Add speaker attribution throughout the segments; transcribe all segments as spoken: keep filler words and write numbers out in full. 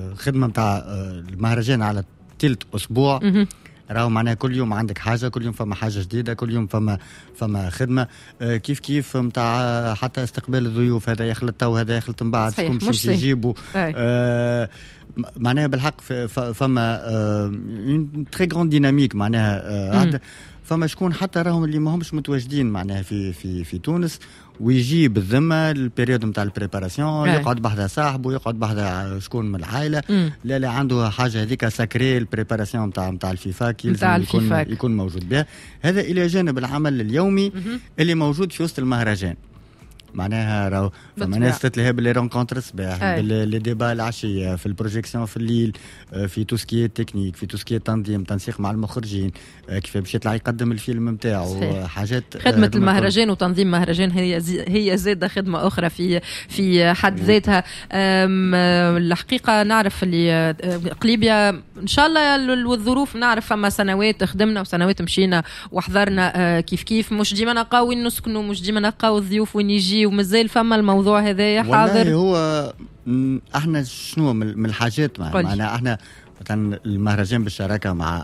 Speaker 1: خدمة متاع المهرجان على تلت أسبوع. راهو معناها كل يوم عندك حاجة، كل يوم فما حاجة جديدة، كل يوم فما فما خدمة كيف كيف متاع حتى استقبال الضيوف، هذا يخلط تو هذا يخلط من بعد شكون باش يجيبوا. آه معناها بالحق فما اون تري غراند ديناميك معناها. آه فما شكون حتى راهم اللي ما همش متواجدين معناها في في في تونس ويجي بالذمه البريود نتاع البريباراسيون، يقعد بحذا صاحبه، يقعد بحذا شكون من العائله. مم. لا لا عنده حاجه هذيك ساكري البريباراسيون نتاع نتاع الفيفا يلزم يكون يكون موجود بها. هذا الى جانب العمل اليومي مم. اللي موجود في وسط المهرجان. معناها راهو فما ناس تتلهى باللي رونكونتر صباح، باللي ديبا العشيه، في البروجيكسيون في الليل، في توسكي تكنيك، في توسكي تنظيم تنسيق مع المخرجين، كيف باش يطلع يقدم الفيلم نتاعو. حاجات
Speaker 2: خدمه المهرجان وتنظيم مهرجان هي هي زاده خدمه اخرى في في حد ذاتها. الحقيقه نعرف اللي قليبيا ان شاء الله والظروف نعرف فما سنوات خدمنا وسنوات مشينا وحضرنا كيف كيف، مش ديما نلقاو وين نسكنوا، مش ديما نلقاو الضيوف وين يجي، ومازال فما الموضوع هذايا حاضر.
Speaker 1: والله هو احنا شنو من الحاجات معنا احنا مثلا المهرجان بالشراكه مع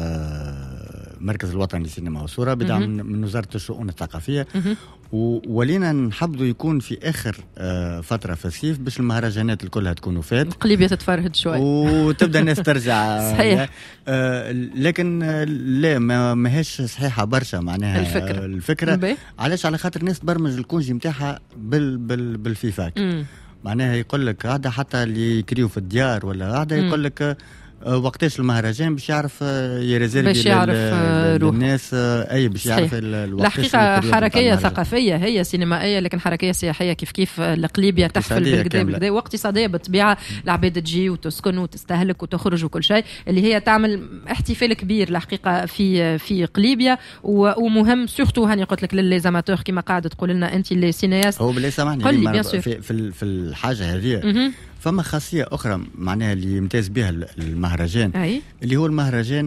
Speaker 1: مركز الوطني للسينما والصوره بدعم من وزاره الشؤون الثقافيه، ولينا نحبوا يكون في اخر فتره في الصيف باش المهرجانات الكلها تكونوا فات
Speaker 2: قليبيه تتفرهد شوي
Speaker 1: وتبدا الناس ترجع.
Speaker 2: صحيح.
Speaker 1: لكن لا ماهيش صحيحه برشا معناها الفكره, الفكرة.
Speaker 2: بي.
Speaker 1: علاش على خاطر الناس تبرمج الكونجي نتاعها بال بال بالفيفاك. م. معناها يقول لك هذا حتى اللي يكريو في الديار ولا هذا يقول لك وقتاش المهرجان باش يعرف يريزيرفي
Speaker 2: باش يعرف
Speaker 1: للناس اي باش يعرف الوقت.
Speaker 2: الحقيقه حركيه ثقافيه هي سينمائيه لكن حركيه سياحيه كيف كيف لقليبيا تحفل بالكدا بالكدا، واقتصاديه بالطبيعه. العباد تجي وتسكن وتستهلك وتخرج وكل شيء، اللي هي تعمل احتفال كبير الحقيقه في في قليبيا. ومهم سورتو هاني قلت لك للزاماتور كما قاعده تقول لنا انت اللي سينياست.
Speaker 1: هو بالله سامحني في في في الحاجه هذه فما خاصية أخرى معناها اللي يمتاز بها المهرجان أي. اللي هو المهرجان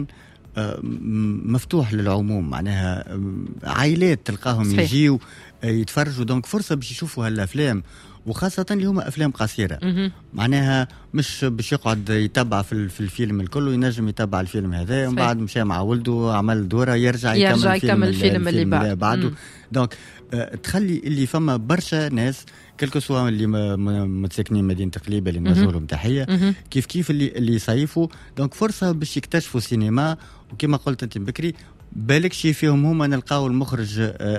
Speaker 1: مفتوح للعموم، معناها عائلات تلقاهم صحيح. يجيوا يتفرجوا، دونك فرصة باش يشوفوا هالأفلام، وخاصة اللي هما أفلام قصيرة. م- معناها مش باش يقعد يتبع في, في الفيلم الكل، ينجم يتبع الفيلم هذا ومن بعد مشى مع ولده عمل دورة يرجع يكمل,
Speaker 2: يرجع يكمل الفيلم, الفيلم اللي
Speaker 1: بعده. دونك تخلي اللي فما برشا ناس كلكو سوا اللي متساكنين مدينة قليبة اللي نوجه لهم تحية، كيف كيف اللي اللي يصيفوا، دونك فرصة باش يكتشفوا سينما. وكما قلت انت بكري بالك شي فيهم هما نلقاو المخرج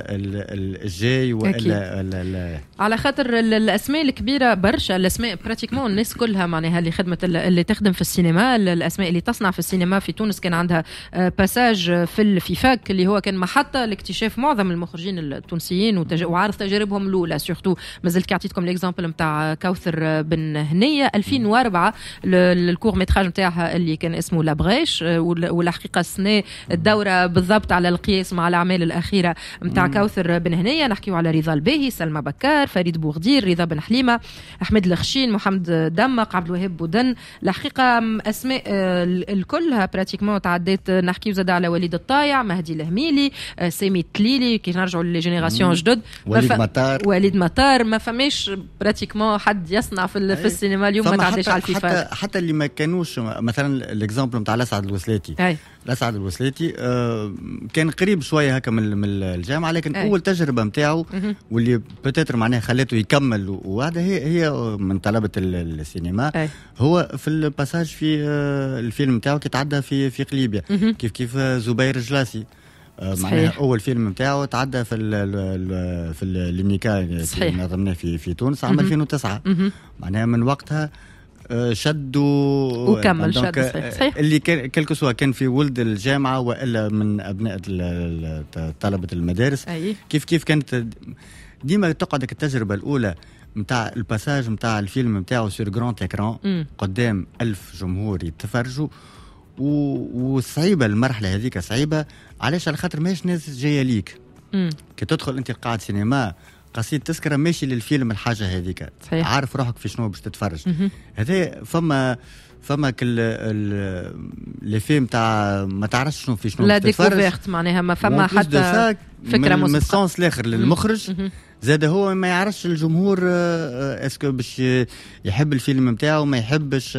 Speaker 1: الجاي ولا
Speaker 2: على خاطر الاسماء الكبيره برشا، الاسماء براتيكمون الناس كلها معناها اللي خدمه اللي تخدم في السينما، الاسماء اللي تصنع في السينما في تونس كان عندها باساج في الفيفاك اللي هو كان محطه لاكتشاف معظم المخرجين التونسيين وتج... وعارض تجاربهم الاولى. سورتو مازلت كعطيتكم الاكزامبل نتاع كوثر بن هنيه ألفين وأربعة الكور ميتراج نتاعها اللي كان اسمه لابريش، والحقيقه السنه الدوره بالضبط على القياس مع الأعمال الأخيرة متاع كوثر بن هنية. نحكيو على رضا الباهي، سلمى بكار، فريد بوغدير، رضا بن حليمة، أحمد الخشين، محمد دمق، عبد الوهاب بودن. الحقيقة أسماء الكلها براتيكمون تعديت. نحكيو زاد على وليد الطايع، مهدي الهميلي، سامي التليلي كي نرجعوا للجينيراسيون جدد،
Speaker 1: وليد مطار
Speaker 2: وليد مطار. ما فماش براتيكمون حد يصنع في, في السينما اليوم ما تعديش على الفيفا.
Speaker 1: حتى, حتى اللي ما كانوش مثلا الاكزامبل نتاع الأسعد الوسلاتي. الأسعد الوسلاتي آه كان قريب شويه هكا من الجامعه، لكن أي. اول تجربه نتاعو واللي بتاتر معناها خلته يكمل، وهذا هي هي من طلبه السينما. أي. هو في الباساج في آه الفيلم نتاعو كيتعدى في في قليبيا، كيف كيف زبير جلاسي آه معناها اول فيلم نتاعو تعدى في ال ال في الميكا اللي نظمناه في في تونس عام ألفين وتسعة. معناها من وقتها شدوا
Speaker 2: وكمل شد
Speaker 1: صحيح. اللي كلكو سوا كان في ولد الجامعة وإلا من أبناء طلبة المدارس. أي. كيف كيف كانت ديما تقعدك التجربة الأولى متاع الباساج متاع الفيلم متاعه سير جراند إكران قدام ألف جمهور يتفرجوا، وصعيبة المرحلة هذيك صعيبة. علاش؟ على خاطر ماهيش ناس جاية ليك م. كي تدخل أنت قاعد سينما قصيد تذكرة ماشي للفيلم الحاجة هذيك، عارف روحك في شنو باش تتفرج. هذا فما فما كل اللي فيلم تاع ما تعرفش شنو في شنو
Speaker 2: لا ديكوفيرت معناها ما فما حتى فكرة
Speaker 1: من السانس الاخر للمخرج. زاد هو ما يعرفش الجمهور اسكو باش يحب الفيلم نتاعو ما يحبش